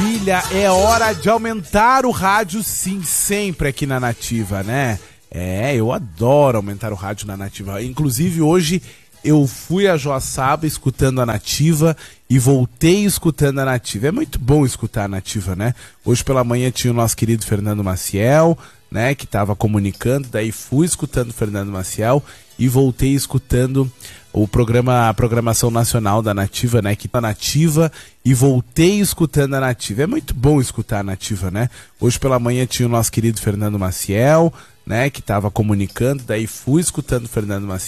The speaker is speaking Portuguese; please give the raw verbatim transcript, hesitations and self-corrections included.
maravilha! É hora de aumentar o rádio, sim, sempre aqui na Nativa, né? É, eu adoro aumentar o rádio na Nativa. Inclusive, hoje eu fui a Joaçaba escutando a Nativa e voltei escutando a Nativa. É muito bom escutar a Nativa, né? Hoje pela manhã tinha o nosso querido Fernando Maciel, né, que estava comunicando, daí fui escutando o Fernando Maciel e voltei escutando o programa, a programação nacional da Nativa, né, que tá Nativa, e voltei escutando a Nativa. É muito bom escutar a Nativa, né? Hoje pela manhã tinha o nosso querido Fernando Maciel, né, que estava comunicando, daí fui escutando o Fernando Maciel